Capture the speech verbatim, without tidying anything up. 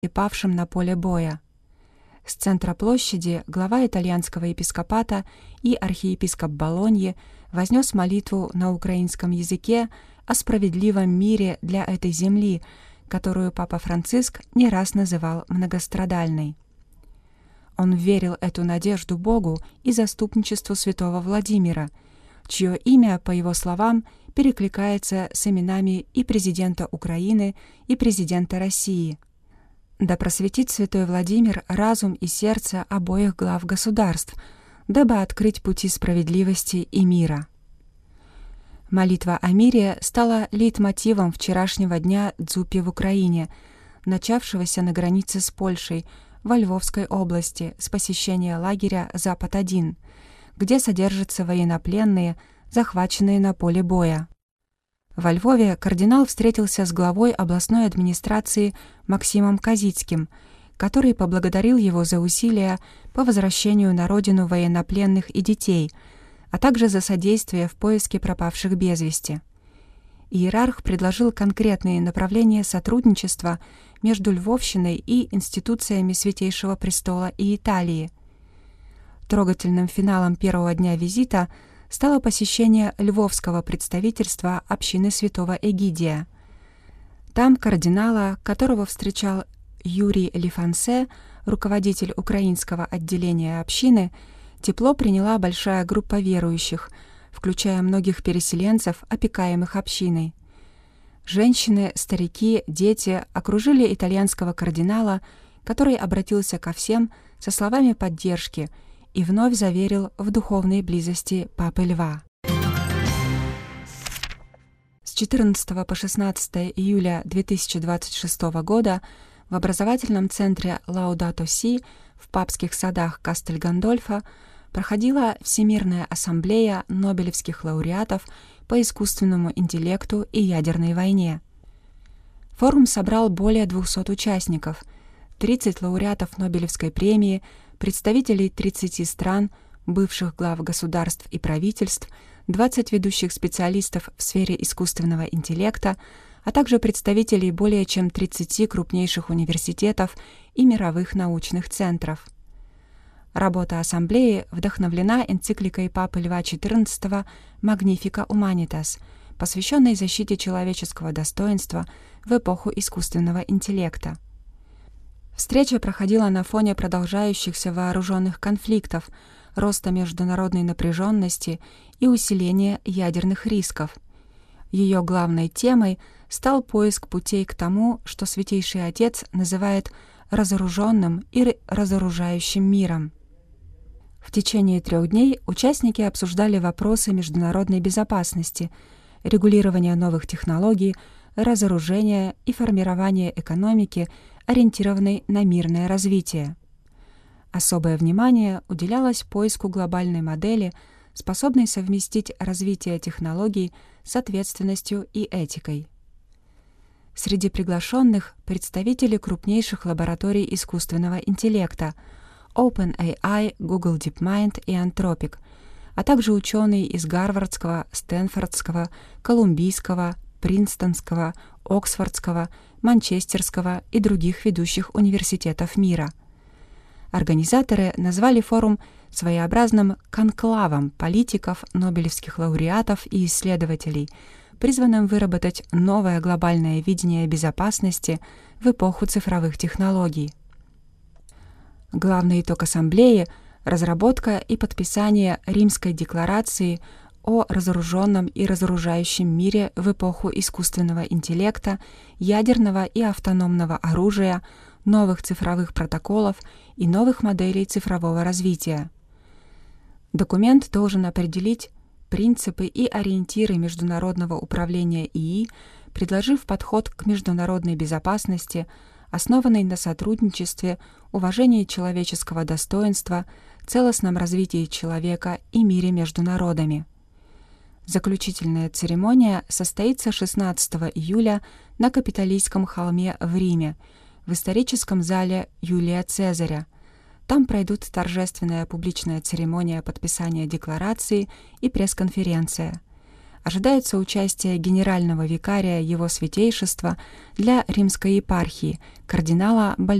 павшим на поле боя. С центра площади глава итальянского епископата и архиепископ Болоньи вознес молитву на украинском языке о справедливом мире для этой земли, которую Папа Франциск не раз называл многострадальной. Он верил эту надежду Богу и заступничеству святого Владимира, чье имя, по его словам, перекликается с именами и президента Украины, и президента России. Да просветит святой Владимир разум и сердце обоих глав государств, дабы открыть пути справедливости и мира. Молитва о мире стала лейтмотивом вчерашнего дня Дзуппи в Украине, начавшегося на границе с Польшей, во Львовской области, с посещения лагеря «Запад один», где содержатся военнопленные, захваченные на поле боя. Во Львове кардинал встретился с главой областной администрации Максимом Козицким, который поблагодарил его за усилия по возвращению на родину военнопленных и детей, а также за содействие в поиске пропавших без вести. Иерарх предложил конкретные направления сотрудничества между Львовщиной и институциями Святейшего Престола и Италии. Трогательным финалом первого дня визита стало посещение львовского представительства общины святого Эгидия. Там кардинала, которого встречал Юрий Лифансе, руководитель украинского отделения общины, тепло приняла большая группа верующих, включая многих переселенцев, опекаемых общиной. Женщины, старики, дети окружили итальянского кардинала, который обратился ко всем со словами поддержки и вновь заверил в духовной близости Папы Льва. С четырнадцатого по шестнадцатое июля две тысячи двадцать шестого года в образовательном центре Лаудато Си в папских садах Кастель-Гандольфо проходила Всемирная ассамблея нобелевских лауреатов по искусственному интеллекту и ядерной войне. Форум собрал более двухсот участников, тридцать лауреатов Нобелевской премии, представителей тридцати стран, бывших глав государств и правительств, двадцать ведущих специалистов в сфере искусственного интеллекта, а также представителей более чем тридцати крупнейших университетов и мировых научных центров. Работа ассамблеи вдохновлена энцикликой Папы Льва четырнадцатого «Magnificat Humanitas», посвященной защите человеческого достоинства в эпоху искусственного интеллекта. Встреча проходила на фоне продолжающихся вооруженных конфликтов, роста международной напряженности и усиления ядерных рисков. Ее главной темой стал поиск путей к тому, что Святейший Отец называет разоруженным и разоружающим миром. В течение трех дней участники обсуждали вопросы международной безопасности, регулирования новых технологий, разоружения и формирования экономики, ориентированной на мирное развитие. Особое внимание уделялось поиску глобальной модели, способной совместить развитие технологий с ответственностью и этикой. Среди приглашенных представители крупнейших лабораторий искусственного интеллекта OpenAI, Google DeepMind и Anthropic, а также ученые из Гарвардского, Стэнфордского, Колумбийского, Принстонского, Оксфордского, Манчестерского и других ведущих университетов мира. Организаторы назвали форум своеобразным конклавом политиков, нобелевских лауреатов и исследователей, призванным выработать новое глобальное видение безопасности в эпоху цифровых технологий. Главный итог ассамблеи — разработка и подписание Римской декларации о разоруженном и разоружающем мире в эпоху искусственного интеллекта, ядерного и автономного оружия, новых цифровых протоколов и новых моделей цифрового развития. Документ должен определить принципы и ориентиры международного управления ИИ, предложив подход к международной безопасности, основанный на сотрудничестве, уважении человеческого достоинства, целостном развитии человека и мире между народами. Заключительная церемония состоится шестнадцатого июля на Капитолийском холме в Риме, в историческом зале Юлия Цезаря. Там пройдут торжественная публичная церемония подписания декларации и пресс-конференция. ожидается участие генерального викария Его Святейшества для римской епархии, кардинала Бальдессаре.